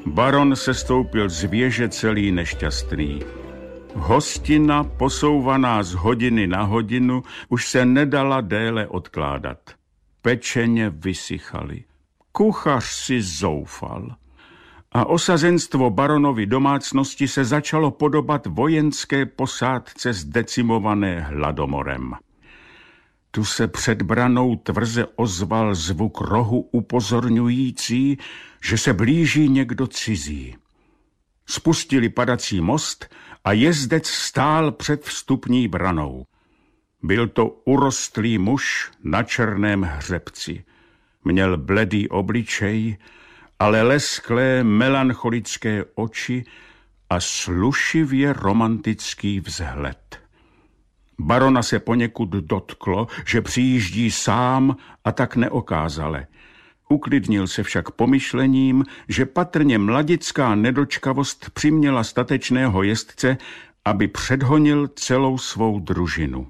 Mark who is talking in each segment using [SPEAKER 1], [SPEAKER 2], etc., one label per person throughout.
[SPEAKER 1] Baron sestoupil z věže celý nešťastný. Hostina, posouvaná z hodiny na hodinu, už se nedala déle odkládat. Pečeně vysychaly. Kuchař si zoufal. A osazenstvo baronovy domácnosti se začalo podobat vojenské posádce zdecimované hladomorem. Tu se před branou tvrze ozval zvuk rohu upozorňující, že se blíží někdo cizí. Spustili padací most a jezdec stál před vstupní branou. Byl to urostlý muž na černém hřebci. Měl bledý obličej, ale lesklé melancholické oči a slušivě romantický vzhled. Barona se poněkud dotklo, že přijíždí sám a tak neokázale. Uklidnil se však pomyšlením, že patrně mladická nedočkavost přiměla statečného jezdce, aby předhonil celou svou družinu.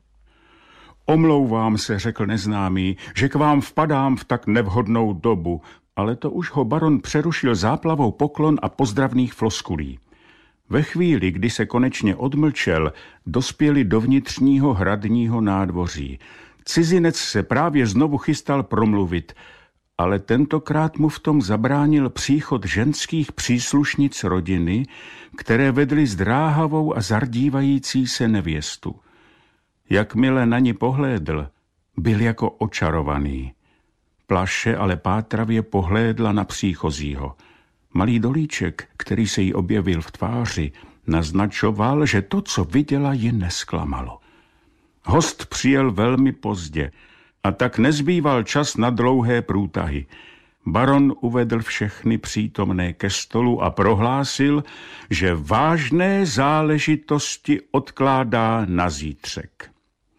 [SPEAKER 1] Omlouvám se, řekl neznámý, že k vám vpadám v tak nevhodnou dobu, ale to už ho baron přerušil záplavou poklon a pozdravných floskulí. Ve chvíli, kdy se konečně odmlčel, dospěli do vnitřního hradního nádvoří. Cizinec se právě znovu chystal promluvit, ale tentokrát mu v tom zabránil příchod ženských příslušnic rodiny, které vedly zdráhavou a zardívající se nevěstu. Jakmile na ni pohlédl, byl jako očarovaný. Plaše ale pátravě pohlédla na příchozího. Malý dolíček, který se jí objevil v tváři, naznačoval, že to, co viděla, ji nesklamalo. Host přijel velmi pozdě a tak nezbýval čas na dlouhé průtahy. Baron uvedl všechny přítomné ke stolu a prohlásil, že vážné záležitosti odkládá na zítřek.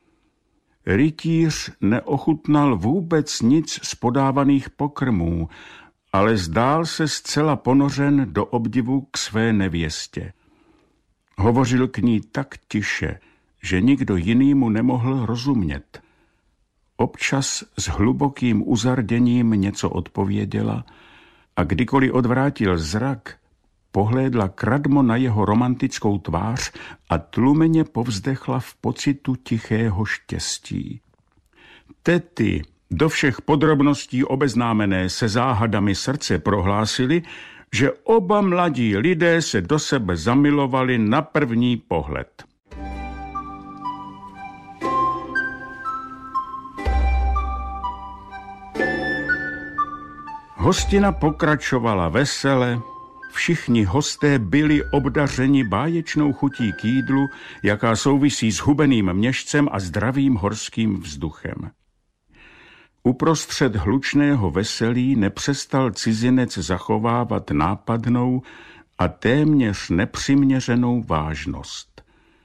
[SPEAKER 1] Rytíř neochutnal vůbec nic z podávaných pokrmů, ale zdál se zcela ponořen do obdivu k své nevěstě. Hovořil k ní tak tiše, že nikdo jiný mu nemohl rozumět. Občas s hlubokým uzarděním něco odpověděla a kdykoliv odvrátil zrak, pohlédla kradmo na jeho romantickou tvář a tlumeně povzdechla v pocitu tichého štěstí. Tety, do všech podrobností obeznámené se záhadami srdce, prohlásili, že oba mladí lidé se do sebe zamilovali na první pohled. Hostina pokračovala vesele, všichni hosté byli obdařeni báječnou chutí k jídlu, jaká souvisí s hubeným měšcem a zdravým horským vzduchem. Uprostřed hlučného veselí nepřestal cizinec zachovávat nápadnou a téměř nepřiměřenou vážnost.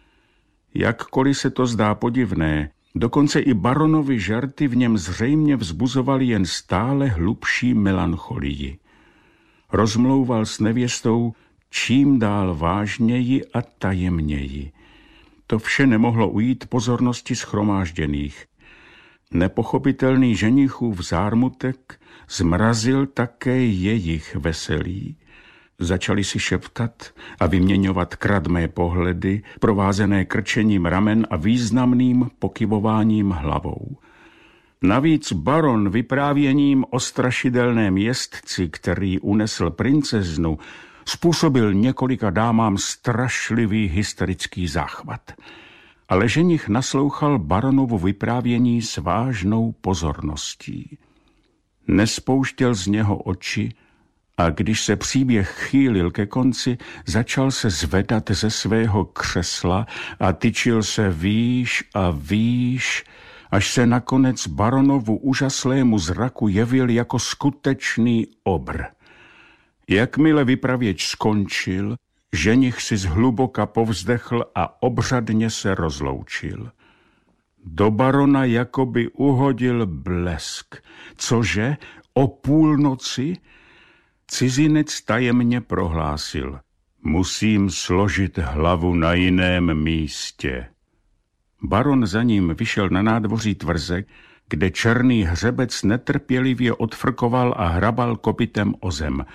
[SPEAKER 1] Jakkoliv se to zdá podivné, dokonce i baronovi žarty v něm zřejmě vzbuzovaly jen stále hlubší melancholii. Rozmlouval s nevěstou čím dál vážněji a tajemněji. To vše nemohlo ujít pozornosti shromážděných. Nepochopitelný ženichův zármutek zmrazil také jejich veselí. Začali si šeptat a vyměňovat kradmé pohledy, provázené krčením ramen a významným pokyvováním hlavou. Navíc baron vyprávěním o strašidelném jezdci, který unesl princeznu, způsobil několika dámám strašlivý hysterický záchvat. Ale ženich naslouchal baronovu vyprávění s vážnou pozorností. Nespouštěl z něho oči a když se příběh chýlil ke konci, začal se zvedat ze svého křesla a tyčil se výš a výš, až se nakonec baronovu úžaslému zraku jevil jako skutečný obr. Jakmile vypravěč skončil, ženich si zhluboka povzdechl a obřadně se rozloučil. Do barona jakoby uhodil blesk. Cože? O půlnoci? Cizinec tajemně prohlásil: musím složit hlavu na jiném místě. Baron za ním vyšel na nádvoří tvrze, kde černý hřebec netrpělivě odfrkoval a hrabal kopytem o zem.